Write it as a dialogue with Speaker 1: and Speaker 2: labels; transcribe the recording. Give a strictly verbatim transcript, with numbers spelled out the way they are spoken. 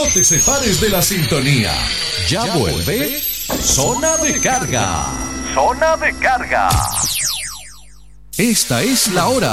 Speaker 1: No te separes de la sintonía. Ya vuelve Zona de Carga. Zona de Carga. Esta es la hora.